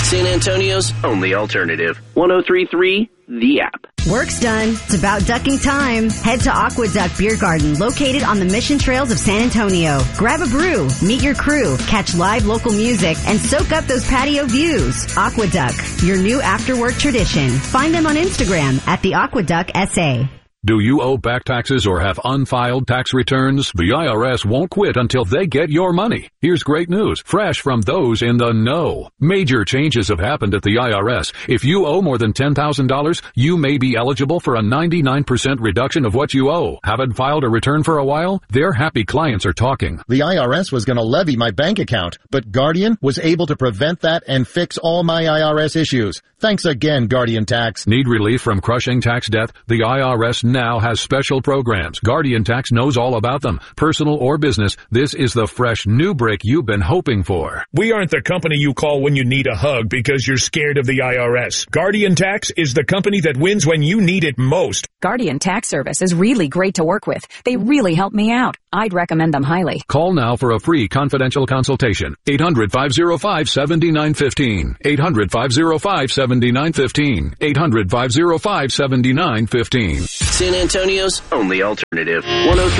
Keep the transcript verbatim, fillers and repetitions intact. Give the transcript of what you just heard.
San Antonio's only alternative. one oh three point three The App. Work's done. It's about ducking time. Head to Aqueduct Beer Garden, located on the Mission Trails of San Antonio. Grab a brew, meet your crew, catch live local music, and soak up those patio views. Aqueduct, your new after-work tradition. Find them on Instagram at the Aqueduct S A. Do you owe back taxes or have unfiled tax returns? The I R S won't quit until they get your money. Here's great news, fresh from those in the know. Major changes have happened at the I R S. If you owe more than ten thousand dollars, you may be eligible for a ninety-nine percent reduction of what you owe. Haven't filed a return for a while? Their happy clients are talking. The I R S was going to levy my bank account, but Guardian was able to prevent that and fix all my I R S issues. Thanks again, Guardian Tax. Need relief from crushing tax debt? The I R S now has special programs. Guardian Tax knows all about them. Personal or business, this is the fresh new break you've been hoping for. We aren't the company you call when you need a hug because you're scared of the I R S. Guardian Tax is the company that wins when you need it most. Guardian Tax Service is really great to work with. They really help me out. I'd recommend them highly. Call now for a free confidential consultation. eight hundred, five oh five, seven nine one five. eight hundred, five oh five, seven nine one five. eight hundred, five oh five, seven nine one five. San Antonio's only alternative. one oh three